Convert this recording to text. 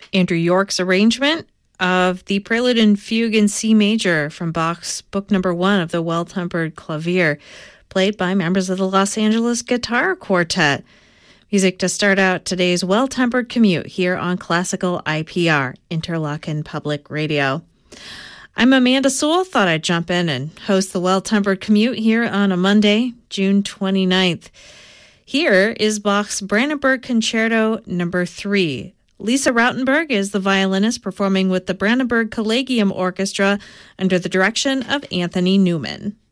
Andrew York's arrangement of the Prelude and Fugue in C major from Bach's Book Number 1 of the Well-Tempered Clavier, played by members of the Los Angeles Guitar Quartet. Music to start out today's Well-Tempered Commute here on Classical IPR, Interlochen Public Radio. I'm Amanda Sewell. Thought I'd jump in and host the Well-Tempered Commute here on a Monday, June 29th. Here is Bach's Brandenburg Concerto No. 3. Lisa Rautenberg is the violinist performing with the Brandenburg Collegium Orchestra under the direction of Anthony Newman.